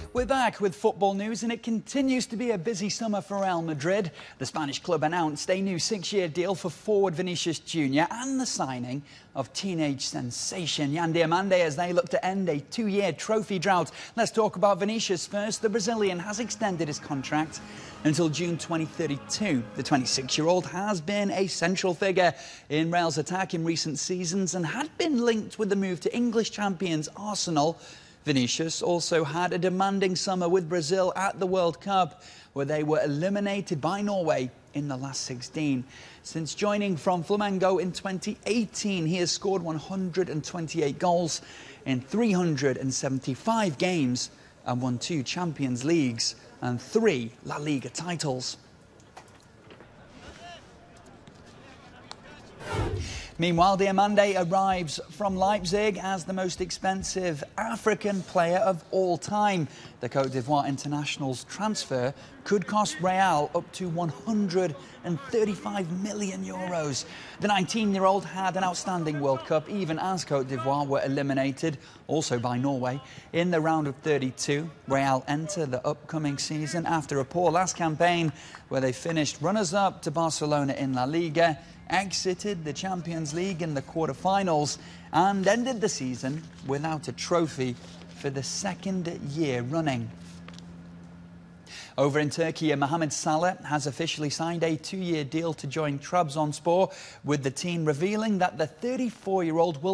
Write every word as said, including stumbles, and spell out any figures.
We're back with football news, and it continues to be a busy summer for Real Madrid. The Spanish club announced a new six-year deal for forward Vinicius Junior and the signing of teenage sensation Yan Diomande as they look to end a two-year trophy drought. Let's talk about Vinicius first. The Brazilian has extended his contract until June twenty thirty-two. The twenty-six-year-old has been a central figure in Real's attack in recent seasons and had been linked with the move to English champions Arsenal. Vinicius also had a demanding summer with Brazil at the World Cup, where they were eliminated by Norway in the last sixteen. Since joining from Flamengo in twenty eighteen, he has scored one hundred twenty-eight goals in three hundred seventy-five games and won two Champions Leagues and three La Liga titles. Meanwhile, Diomande arrives from Leipzig as the most expensive African player of all time. The Côte d'Ivoire international's transfer could cost Real up to one hundred thirty-five million euros. The nineteen-year-old had an outstanding World Cup, even as Côte d'Ivoire were eliminated, also by Norway, in the round of thirty-two. Real enter the upcoming season after a poor last campaign, where they finished runners-up to Barcelona in La Liga, exited the Champions League in the quarter-finals and ended the season without a trophy for the second year running. Over in Turkey, Mohamed Salah has officially signed a two-year deal to join Trabzonspor, with the team revealing that the thirty-four-year-old will